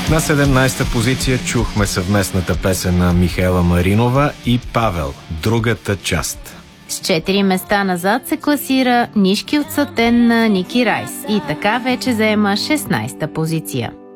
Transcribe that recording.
На 17-та позиция чухме съвместната песен на Михаела Маринова и Павел «Другата част». С 4 места назад се класира Нишки от сатен на Ники Райс и така вече заема 16-та позиция.